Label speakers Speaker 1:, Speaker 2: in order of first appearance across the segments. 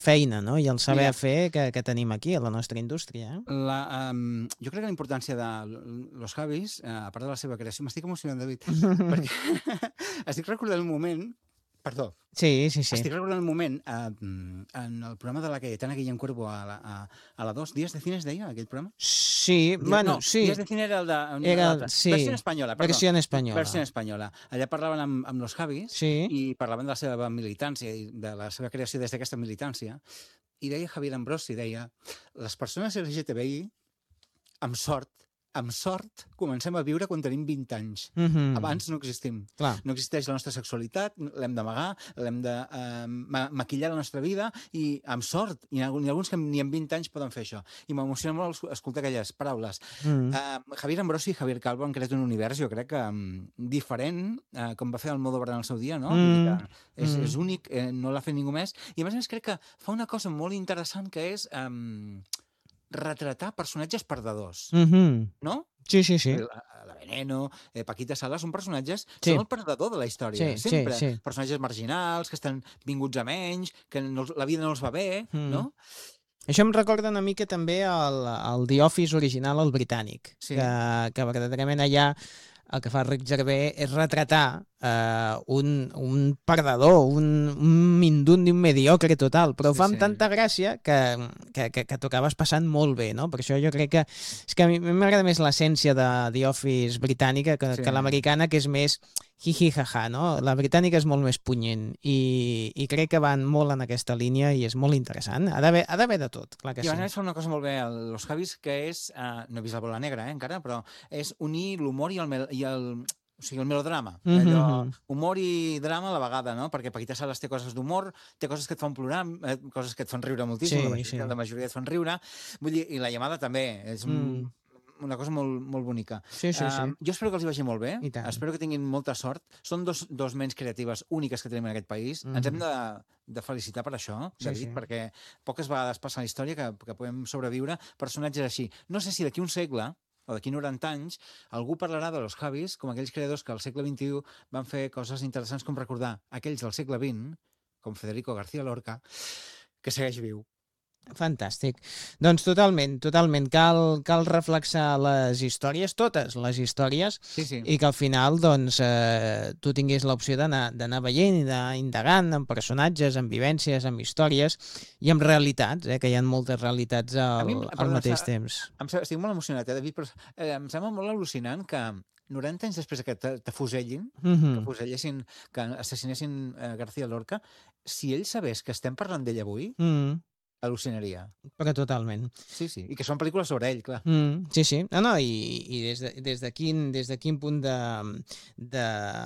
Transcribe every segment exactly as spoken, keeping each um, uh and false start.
Speaker 1: feina, no? I el saber
Speaker 2: Mira,
Speaker 1: fer que, que tenim aquí, a la nostra indústria. Eh?
Speaker 2: la, um, jo crec que la importància de l- Los Javis, eh, a part de la seva creació, m'estic emocionant, David, perquè estic recordant un moment, perdó,
Speaker 1: Sí, sí, sí.
Speaker 2: estic recordant un moment eh, en el programa de la Cayetana Guillén Cuervo a la, a, a la dos, Días de Cine es deia, aquell programa?
Speaker 1: Sí,
Speaker 2: Dia-
Speaker 1: bueno,
Speaker 2: No,
Speaker 1: sí,
Speaker 2: Días de Cine era el de
Speaker 1: era,
Speaker 2: l'altre. Versió
Speaker 1: sí,
Speaker 2: espanyola, perdó.
Speaker 1: versió en
Speaker 2: Versió
Speaker 1: espanyola.
Speaker 2: espanyola. Allà parlaven amb, amb los Javis
Speaker 1: Sí.
Speaker 2: i parlaven de la seva militància i de la seva creació des d'aquesta militància. I deia Javier Ambrosi, deia, les persones L G T B I, amb sort, amb sort, comencem a viure quan tenim vint anys.
Speaker 1: Mhm.
Speaker 2: Abans no existim.
Speaker 1: Clar.
Speaker 2: No existeix la nostra sexualitat, l'hem d'amagar, l'hem de eh, ma maquillar la nostra vida i amb sort, i n'hi ha alguns que ni amb vint anys poden fer això. I m'emociona molt es- escoltar aquelles paraules.
Speaker 1: Mm.
Speaker 2: Uh, Javier Ambrosi i Javier Calvo han creat un univers, jo crec que um, diferent, uh, com va fer el Almodóvar en el seu dia, no? Vull dir que és,
Speaker 1: Mm.
Speaker 2: és únic, eh, no l'ha fet ningú més. I a més a més crec que fa una cosa molt interessant que és um, retratar personatges perdedors,
Speaker 1: Mhm.
Speaker 2: no?
Speaker 1: Sí, sí, sí.
Speaker 2: La, la Veneno, eh, Paquita Sala, són personatges que
Speaker 1: Sí.
Speaker 2: són el perdedor de la història.
Speaker 1: Sí, sí,
Speaker 2: Sempre.
Speaker 1: sí.
Speaker 2: Personatges marginals, que estan vinguts a menys, que no, els- la vida no els va bé,
Speaker 1: Mm.
Speaker 2: no?
Speaker 1: Això em recorda una mica també el, el The Office original, el britànic,
Speaker 2: Sí.
Speaker 1: que, que verdaderament allà el que fa Rick Gervais és retratar eh, un, un perdedor, un, un mindundi, un mediocre total, però ho
Speaker 2: Sí,
Speaker 1: fa amb
Speaker 2: sí.
Speaker 1: tanta gràcia que, que, que, que t'ho acabes passant molt bé, no? Per això jo crec que és que a mi m'agrada més l'essència de The Office britànica que,
Speaker 2: Sí.
Speaker 1: que l'americana, que és més hi-hi, ha-ha, no? La britànica és molt més punyent i, i crec que van molt en aquesta línia i és molt interessant. Ha d'haver ha d'haver de tot, clar que
Speaker 2: I a
Speaker 1: sí.
Speaker 2: més fa una cosa molt bé a Los Javis, que és, eh, no he vist la bola negra eh, encara, però és unir l'humor i el, mel i el, o sigui, el melodrama.
Speaker 1: Mhm.
Speaker 2: Allò, humor i drama a la vegada, no? Perquè Paquita Salas té coses d'humor, té coses que et fan plorar, eh, coses que et fan riure moltíssim,
Speaker 1: Sí,
Speaker 2: la, majoria,
Speaker 1: sí.
Speaker 2: la majoria et fan riure. Vull dir, i la llamada també, és un,
Speaker 1: Mm.
Speaker 2: una cosa molt, molt bonica.
Speaker 1: Sí, sí, sí.
Speaker 2: Uh, jo espero que els hi vagi molt bé,
Speaker 1: I tant.
Speaker 2: espero que tinguin molta sort. Són dos, dos ments creatives úniques que tenim en aquest país.
Speaker 1: Mhm.
Speaker 2: Ens hem de, de felicitar per això,
Speaker 1: Sí,
Speaker 2: David,
Speaker 1: sí.
Speaker 2: perquè poques vegades passa en la història que, que podem sobreviure personatges així. No sé si d'aquí un segle o d'aquí noranta anys, algú parlarà de los Javis com aquells creadors que al segle vint-i-u van fer coses interessants com recordar aquells del segle vint, com Federico García Lorca, que segueix viu.
Speaker 1: Fantàstic. Doncs totalment, totalment. Cal, cal reflexar les històries, totes les històries,
Speaker 2: Sí, sí.
Speaker 1: i que al final doncs, eh, tu tinguis l'opció d'anar d'anar veient i d'anar indagant en personatges, en vivències, en històries i en realitats, eh, que hi ha moltes realitats
Speaker 2: A mi,
Speaker 1: al, al
Speaker 2: perdona,
Speaker 1: mateix
Speaker 2: sa-
Speaker 1: temps.
Speaker 2: Em, se- estic molt emocionat, eh, David, però eh, em sembla molt al·lucinant que noranta anys després que te- t'afusellin, que
Speaker 1: Mhm.
Speaker 2: afusellessin, que assassinessin eh, García Lorca, si ell sabés que estem parlant d'ell avui,
Speaker 1: Mm,
Speaker 2: al·lucinaria.
Speaker 1: però totalment.
Speaker 2: Sí, sí. I que són pel·lícules sobre ell, clar.
Speaker 1: Mm, sí, sí. No, no, i, i des, de, des, de quin, des de quin punt de, de,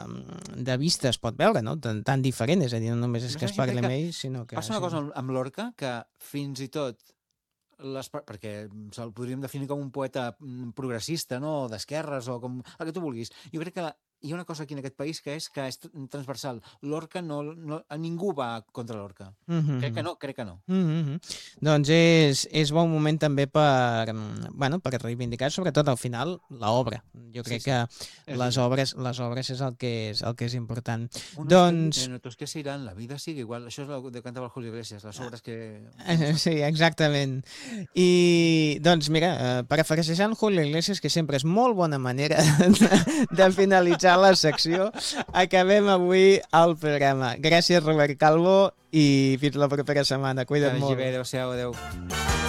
Speaker 1: de vista es pot veure, no? Tan, tan diferent, és a dir, no només és
Speaker 2: No
Speaker 1: que
Speaker 2: sé,
Speaker 1: es
Speaker 2: jo
Speaker 1: parli
Speaker 2: crec
Speaker 1: amb
Speaker 2: que
Speaker 1: ell, sinó que...
Speaker 2: Passa una
Speaker 1: sí.
Speaker 2: cosa amb- amb Lorca que fins i tot les, par- perquè se'l podríem definir com un poeta mm, progressista, no? D'esquerres o com el que tu vulguis. Jo crec que hi ha una cosa aquí en aquest país que és que és tr- transversal. Lorca no, no... a ningú va contra Lorca.
Speaker 1: Mhm.
Speaker 2: Crec que no, crec que no.
Speaker 1: Mm -hmm. Doncs és, és bon moment també per, mm, bueno, per reivindicar sobretot al final l'obra. Jo crec
Speaker 2: sí.
Speaker 1: que
Speaker 2: És
Speaker 1: les
Speaker 2: igual.
Speaker 1: obres, les obres és el que és, el que és important.
Speaker 2: Unos
Speaker 1: Doncs...
Speaker 2: que viven, otros que se irán, la vida sigue igual. Això és el que cantava el Julio Iglesias, les obres que...
Speaker 1: Eh, Sí, exactament. I, doncs, mira, eh, parafrasejant Julio Iglesias, que sempre és molt bona manera de, de finalitzar la secció, acabem avui el programa. Gràcies, Robert Calvo, i fins la propera setmana.
Speaker 2: Que
Speaker 1: Cuida't
Speaker 2: vagi
Speaker 1: molt.
Speaker 2: bé, adéu-siau, adéu.